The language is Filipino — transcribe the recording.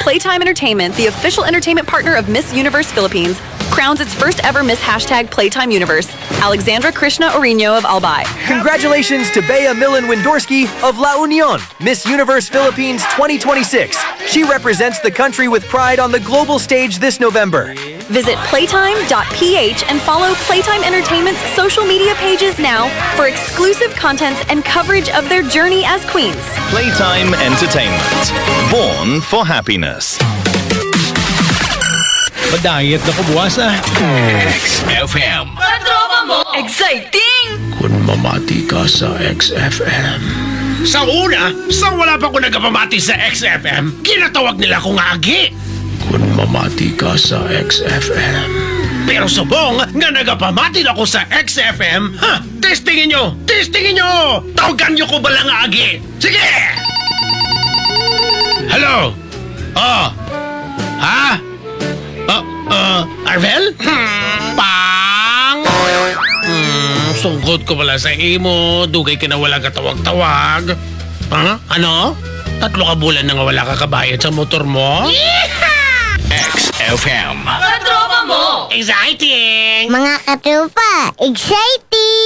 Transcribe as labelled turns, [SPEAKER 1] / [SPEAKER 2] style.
[SPEAKER 1] Playtime Entertainment, the official entertainment partner of Miss Universe Philippines, crowns its first ever Miss #Playtime Universe, Alexandra Krishna Orino of Albay.
[SPEAKER 2] Congratulations to Bea Millen Windorski of La Union, Miss Universe Philippines 2026. She represents the country with pride on the global stage this November.
[SPEAKER 1] Visit playtime.ph and follow Playtime Entertainment's social media pages now for exclusive contents and coverage of their journey as queens.
[SPEAKER 3] Playtime Entertainment. Born for happiness.
[SPEAKER 4] Pa-diet na ko buwas ah.
[SPEAKER 5] XFM.
[SPEAKER 1] Exciting!
[SPEAKER 4] Kung mamati ka sa XFM.
[SPEAKER 5] Sa una, wala pa ko nagpamati sa XFM, kinatawag nila akong agi.
[SPEAKER 4] Kung mamati ka sa XFM.
[SPEAKER 5] Pero subong nga nagapamati na ako sa XFM, testingin nyo! Tawagan nyo ko ba lang agi? Sige! Hello? Arvel? Pang! Sungkot ko pala sa imo, dugay ka na wala katawag-tawag. Ano? 3 ka bulan na nga wala ka kabayad sa motor mo?
[SPEAKER 3] XFM.
[SPEAKER 5] Exciting!
[SPEAKER 6] Mga katropa, exciting!